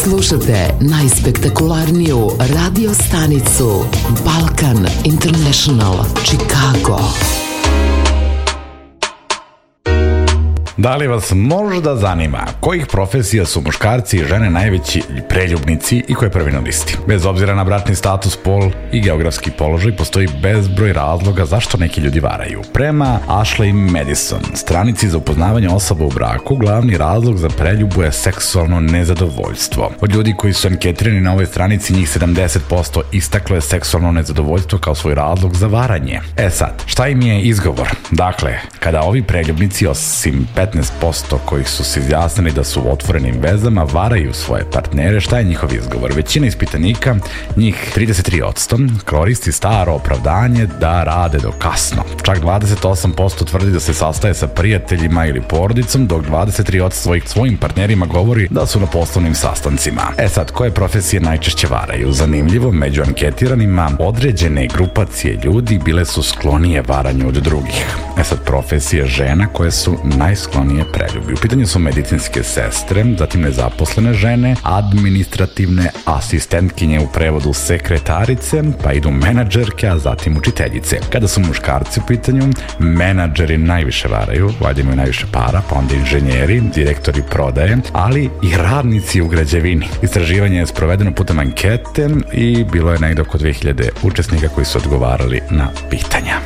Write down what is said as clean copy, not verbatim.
Slušate najspektakularniju radio stanicu Balkan International Chicago. Da li vas možda zanima kojih profesija su muškarci i žene najveći preljubnici i koje prvi na listi? Bez obzira na bračni status, pol i geografski položaj, postoji bezbroj razloga zašto neki ljudi varaju. Prema Ashley Madison, stranici za upoznavanje osoba u braku, glavni razlog za preljubu je seksualno nezadovoljstvo. Od ljudi koji su anketirani na ovoj stranici, njih 70% istaklo je seksualno nezadovoljstvo kao svoj razlog za varanje. Sad, šta im je izgovor? Dakle, kada ovi preljubnici, osim 15% kojih su se izjasnili da su u otvorenim vezama, varaju svoje partnere, šta je njihov izgovor? Većina ispitanika, njih 33%, koristi staro opravdanje da rade do kasno. Čak 28% tvrdi da se sastaje sa prijateljima ili porodicom, dok 23% svojim partnerima govori da su na poslovnim sastancima. Sad, koje profesije najčešće varaju? Zanimljivo, među anketiranima određene grupacije ljudi bile su sklonije varanju od drugih. Sad, profesije žena koje su najsklonije preljubi. U pitanju su medicinske sestre, zatim nezaposlene žene, administrativne asistentkinje, u prevodu sekretarice, pa idu menadžerke, a zatim učiteljice. Kada su muškarci u pitanju, menadžeri najviše varaju, valjda imaju najviše para, pa onda inženjeri, direktori prodaje, ali i radnici u građevini. Istraživanje je sprovedeno putem ankete i bilo je negdje oko 2000 učesnika koji su odgovarali na pitanja.